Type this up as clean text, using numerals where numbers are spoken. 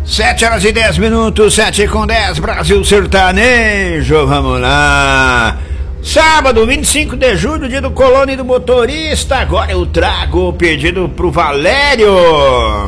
7h10, 7h10, Brasil Sertanejo, vamos lá. Sábado, 25 de julho, dia do colono e do motorista. Agora eu trago o pedido pro Valério.